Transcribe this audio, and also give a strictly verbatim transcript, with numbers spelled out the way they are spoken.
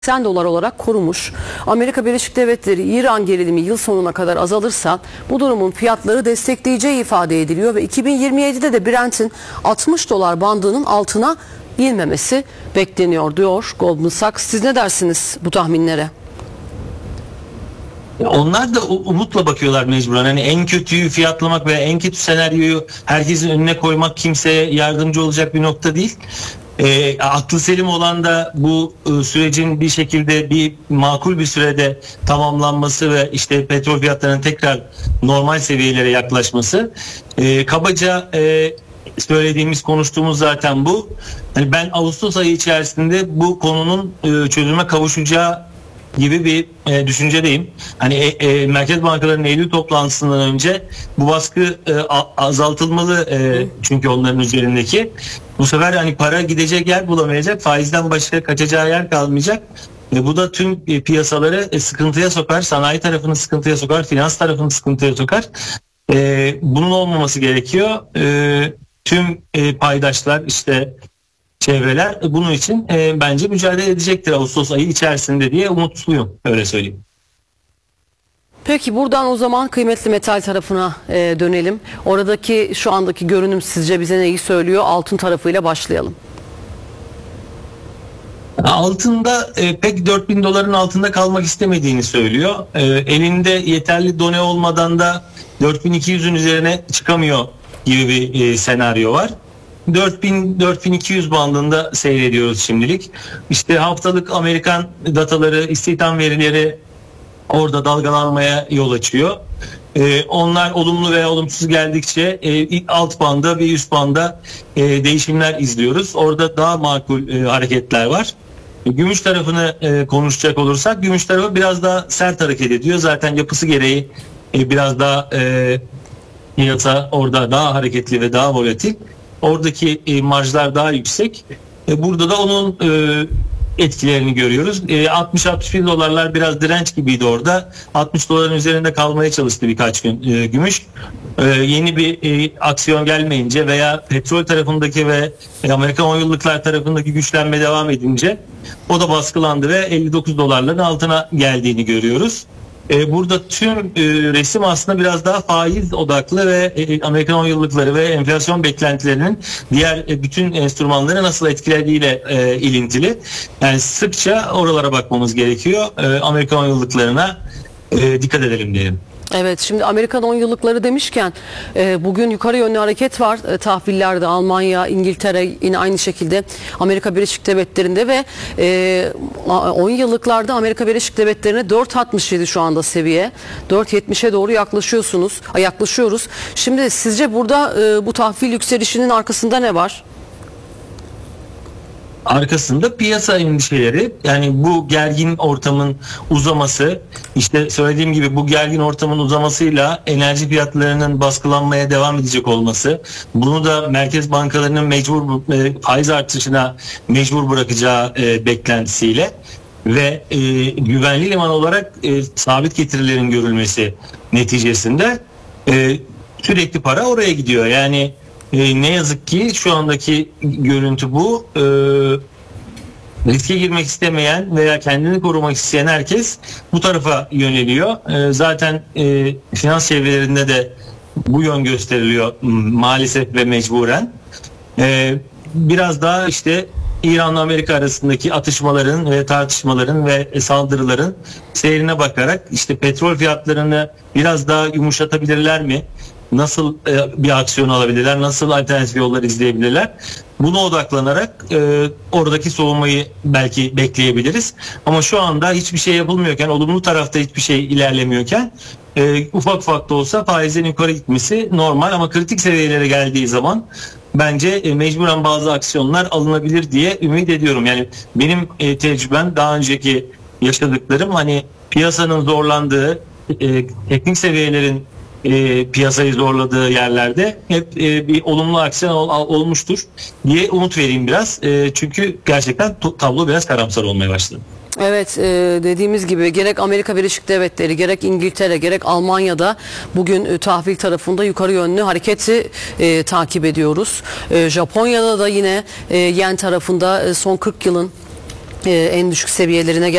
seksen dolar olarak korumuş. Amerika Birleşik Devletleri İran gerilimi yıl sonuna kadar azalırsa bu durumun fiyatları destekleyeceği ifade ediliyor ve iki bin yirmi yedide de Brent'in altmış dolar bandının altına inmemesi bekleniyor diyor Goldman Sachs. Siz ne dersiniz bu tahminlere? Onlar da umutla bakıyorlar mecburen. Hani en kötüyü fiyatlamak veya en kötü senaryoyu herkesin önüne koymak kimseye yardımcı olacak bir nokta değil. E, aklı selim olan da bu e, sürecin bir şekilde bir makul bir sürede tamamlanması ve işte petrol fiyatlarının tekrar normal seviyelere yaklaşması. E, kabaca e, söylediğimiz, konuştuğumuz zaten bu. Yani ben Ağustos ayı içerisinde bu konunun e, çözüme kavuşacağı gibi bir e, düşüncedeyim. Hani e, e, merkez bankalarının Eylül toplantısından önce bu baskı e, azaltılmalı e, çünkü onların üzerindeki. Bu sefer hani para gidecek yer bulamayacak, faizden başka kaçacağı yer kalmayacak. E, bu da tüm e, piyasaları e, sıkıntıya sokar, sanayi tarafını sıkıntıya sokar, finans tarafını sıkıntıya sokar. E, bunun olmaması gerekiyor. E, tüm e, paydaşlar işte çevreler bunun için e, bence mücadele edecektir Ağustos ayı içerisinde diye umutluyum, öyle söyleyeyim. Peki buradan o zaman kıymetli metal tarafına e, dönelim. Oradaki şu andaki görünüm sizce bize neyi söylüyor? Altın tarafıyla başlayalım. Altında e, pek dört bin doların altında kalmak istemediğini söylüyor. E, elinde yeterli done olmadan da dört bin iki yüzün üzerine çıkamıyor gibi bir e, senaryo var. dört bin dört bin iki yüz bandında seyrediyoruz şimdilik. İşte haftalık Amerikan dataları, istihdam verileri orada dalgalanmaya yol açıyor. Ee, onlar olumlu veya olumsuz geldikçe e, alt banda ve üst banda e, değişimler izliyoruz. Orada daha makul e, hareketler var. Gümüş tarafını e, konuşacak olursak, gümüş tarafı biraz daha sert hareket ediyor. Zaten yapısı gereği e, biraz daha e, piyasa orada daha hareketli ve daha volatil. Oradaki e, marjlar daha yüksek. E, burada da onun e, etkilerini görüyoruz. E, altmış altmış bir dolarlar biraz direnç gibiydi orada. altmış doların üzerinde kalmaya çalıştı birkaç gün e, gümüş. E, yeni bir e, aksiyon gelmeyince veya petrol tarafındaki ve e, Amerikan on yıllıklar tarafındaki güçlenme devam edince o da baskılandı ve elli dokuz dolarların altına geldiğini görüyoruz. Burada tüm resim aslında biraz daha faiz odaklı ve Amerikan on yıllıkları ve enflasyon beklentilerinin diğer bütün enstrümanları nasıl etkilediğiyle ilintili. Yani sıkça oralara bakmamız gerekiyor. Amerikan on yıllıklarına dikkat edelim diyelim. Evet, şimdi Amerikan on yıllıkları demişken e, bugün yukarı yönlü hareket var e, tahvillerde. Almanya, İngiltere yine aynı şekilde Amerika Birleşik Devletleri'nde ve e, on yıllıklarda Amerika Birleşik Devletleri'ne dört altmış yedi şu anda seviye. dört yetmişe doğru yaklaşıyorsunuz, yaklaşıyoruz. Şimdi sizce burada e, bu tahvil yükselişinin arkasında ne var? Arkasında piyasa endişeleri, yani bu gergin ortamın uzaması, işte söylediğim gibi bu gergin ortamın uzamasıyla enerji fiyatlarının baskılanmaya devam edecek olması, bunu da merkez bankalarının mecbur faiz artışına mecbur bırakacağı e, beklentisiyle ve e, güvenli liman olarak e, sabit getirilerin görülmesi neticesinde e, sürekli para oraya gidiyor. Yani Ee, ne yazık ki şu andaki görüntü bu. Ee, riske girmek istemeyen veya kendini korumak isteyen herkes bu tarafa yöneliyor. Ee, zaten e, finans çevrelerinde de bu yön gösteriliyor maalesef ve mecburen. Ee, biraz daha işte İran'la Amerika arasındaki atışmaların ve tartışmaların ve saldırıların seyrine bakarak işte petrol fiyatlarını biraz daha yumuşatabilirler mi? Nasıl e, bir aksiyon alabilirler, nasıl alternatif yollar izleyebilirler? Buna odaklanarak e, oradaki soğumayı belki bekleyebiliriz. Ama şu anda hiçbir şey yapılmıyorken, olumlu tarafta hiçbir şey ilerlemiyorken e, ufak ufak da olsa faizlerin yukarı gitmesi normal, ama kritik seviyelere geldiği zaman bence e, mecburen bazı aksiyonlar alınabilir diye ümit ediyorum. Yani benim e, tecrübem, daha önceki yaşadıklarım, hani piyasanın zorlandığı, e, teknik seviyelerin E, piyasayı zorladığı yerlerde hep e, bir olumlu aksiyon ol, olmuştur diye umut vereyim biraz. E, çünkü gerçekten tablo biraz karamsar olmaya başladı. Evet, e, dediğimiz gibi gerek Amerika Birleşik Devletleri, gerek İngiltere, gerek Almanya'da bugün e, tahvil tarafında yukarı yönlü hareketi e, takip ediyoruz. E, Japonya'da da yine e, yen tarafında e, son kırk yılın e, en düşük seviyelerine